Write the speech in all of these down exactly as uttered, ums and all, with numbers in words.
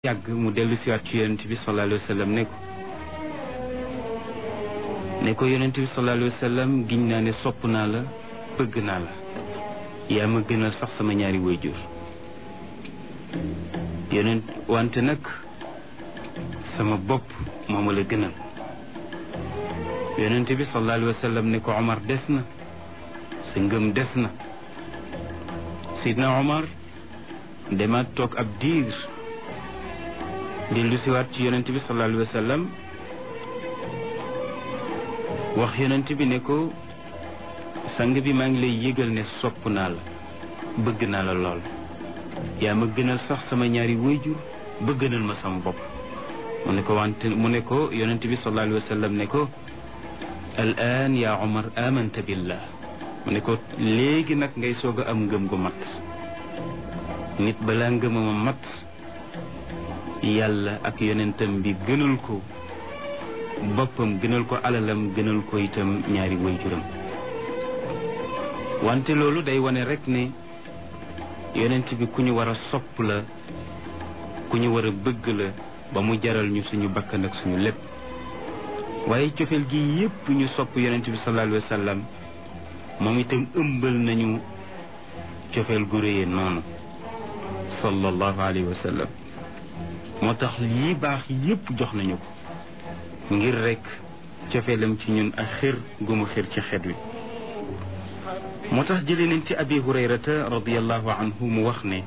yàgg mu dellu siwaat ci yonent bi sallallahu alayhi wa sallam ne ko ne ko yonent bi sallallahu alayhi wa sallam giñ naa ne sopp naa la bëgg naa la yaa ma gënal sax sama ñaari waajur yonent wante nag sama bopp moo ma la gënal yonent bi sallallahu alayhi wa sallam ne ko Omar des na sa ngëm des na Sidna Omar demaat toog ab diir dellu siwaat ci yonent bi sallallahu alayhi wa sallam wax yonent bi ne ko sang bi maa ngi lay yëgal ne sopp naa la bëgg naa la lool yaa ma gënal sax sama ñaari waajur ba gënal ma sama bopp mu ne ko wante mu ne ko yonent bi sallallahu alayhi wa sallam ne ko al aan yaa Omar amanta billah mu ne ko léegi nag ngay soog a am ngëm gu mat nit balaa ngëmama mat yàlla ak yonentam bi gënal ko boppam gënal ko alalam gënal ko itam ñaari waajuram wante loolu day wane rek ne yonent bi ku ñu war a sopp la ku ñu war a bëgg la ba mu jaral ñu suñu bakkan ak suñu lépp waaye cofeel gi yépp ñu sopp yonent bi sallallahu alayhi wa sallam moom itam ëmbal nañu cofeel gu réyee noonu sallallahu alayhi wa sallam moo tax lii baax yépp jox nañu ko ngir rekk cofeelam ci ñun ak xir gu mu xir ci xeet wi moo tax jëlee nañ ci abi hurayrata radiyallahu anhu mu wax ne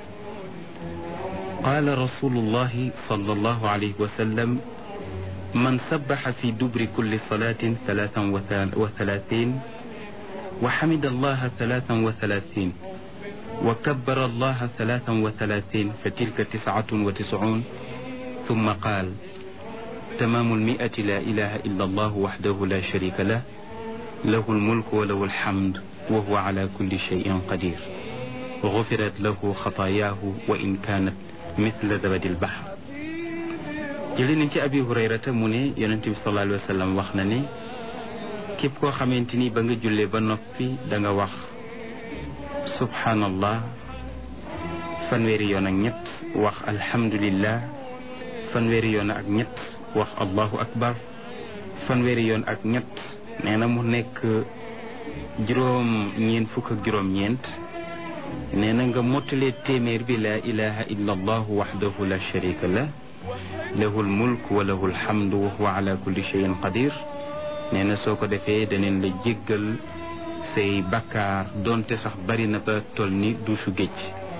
qaala rasulullahi sallallahu alayhi wa sallam man sabbaxa fi dubri kulli salatin talaatan wa talaatin wa xamida allaha talaatan wa talaatin wa kabbara allaha talaatan wa talaatin fa tilka tiscatun wa tiscuun tumma qaal tamaamu lmiati laa ilaha illa allahu waxdahu la sharika lah lahu lmulku wa lahu alxamd wa huwa ala kulli cheyin qadir gufirat lahu xataayaahu wa in kaanat mithla zabadi lbaxr jëli nañ ci abi hurayrata mu ne yonente bi sallallahu alayhi wa sallam wax na ne képp koo xamante ni ba nga jullee ba noppi da nga wax subhanallah fanweeri yoon ak ñett wax alhamdulillah fanweeri yoon ak ñett wax allahu akbar fanweeri yoon ak ñett nee na mu nekk juróom ñeent fukk ak juróom ñeent nee na nga mottalee téeméer bi laa ilaha illa allahu waxdahu la sharika lah lahu almulk wa lahu alhamdu wa huwa ala kulli cheyin qadir nee na soo ko defee daneen la jéggal say bakkaar doonte sax bari na ba toll ni duusu géej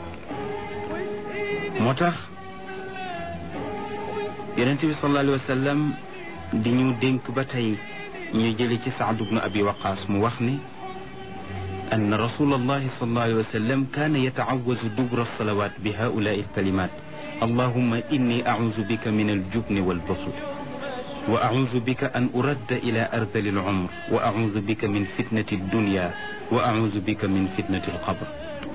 moo tax yonent bi sallallahu alayhi wa sallam di ñu dénk ba tey ñu jële ci Saad ibnu Abi Waqaas mu wax ni ann rasulallahi sallallahu alayhi wa sallam kaana yata'awwazu dubura salawaat bi haa'ulaa'i al-kalimaat allahumma inni a'uuzu bika min al-jubni wal-buxl wa a'uuzu bika an uradda ila ardali al-umr wa a'uuzu bika min fitnati ad-dunya wa a'uuzu bika min fitnati al-qabr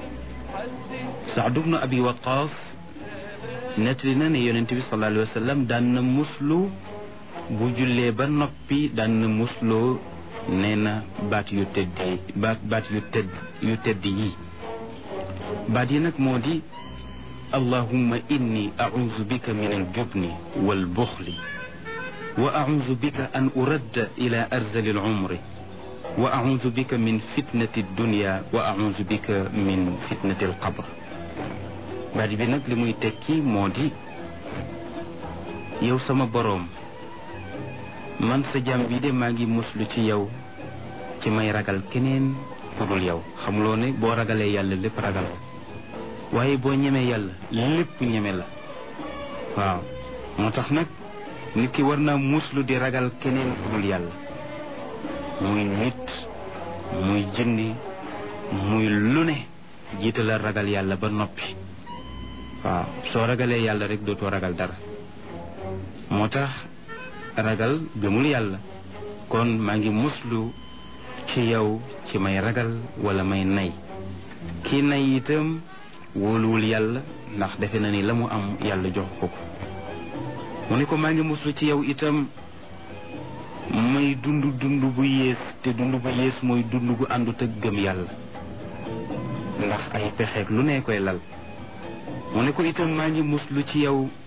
Saad ibnu Abi Waqaas nettali na ne yonent bi sallallahu alayhi wa sallam daan na muslu bu jullee ba noppi daan na musloo nee na baat yu tedd baat baat yu tedd yu tedd yi baat yi nag moo di allahumma inni a'uuzu bika min al-jubni wal-buxli wa a'uuzu bika an uradda ila arzali al-umri wa a'uuzu bika min fitnati ad-dunya wa a'uuzu bika min fitnati al-qabr baat bi nag li muy tekki moo di yow sama boroom man sa jaam bi de maa ngi muslu ci yow ci may ragal keneen ku dul yow xamuloo ne boo ragalee yàlla lépp ragal waaye boo ñemee yàlla lépp ñeme la waaw moo tax nag nit ki war naa muslu di ragal keneen ku dul yàlla muy nit muy jinni muy lu ne jiital a ragal yàlla ba noppi waaw soo ragalee yàlla rek dootoo ragal dara moo tax ragal gëmul yàlla kon maa ngi muslu ci yow ci may ragal wala may nay kii nay itam wóoluwul yàlla ndax defe na ni la mu am yàlla jox ko ko mu ne ko maa ngi muslu ci yow itam may dund dund bu yées te dund bu yées mooy dund gu àndut ak gëm yàlla ndax ay pexeek lu ne koy lal mu ne ko itam maa ngi muslu ci yow